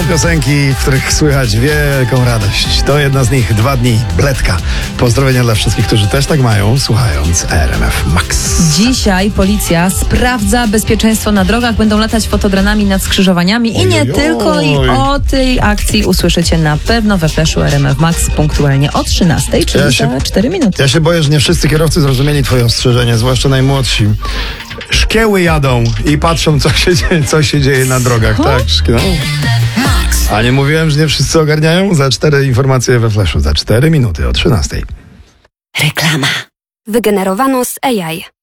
piosenki, w których słychać wielką radość. To jedna z nich, 2 dni, Bledka. Pozdrowienia dla wszystkich, którzy też tak mają, słuchając RMF Max. Dzisiaj policja sprawdza bezpieczeństwo na drogach. Będą latać fotodronami nad skrzyżowaniami i nie tylko. I o tej akcji usłyszycie na pewno we Flashu RMF Max punktualnie o 13, czyli za 4 minuty. Ja się boję, że nie wszyscy kierowcy zrozumieli twoje ostrzeżenie, zwłaszcza najmłodsi. Szkieły jadą i patrzą, co się dzieje na drogach. Tak, szkieły. A nie mówiłem, że nie wszyscy ogarniają? Za 4 informacje we Flashu, za 4 minuty o 13. Reklama. Wygenerowano z AI.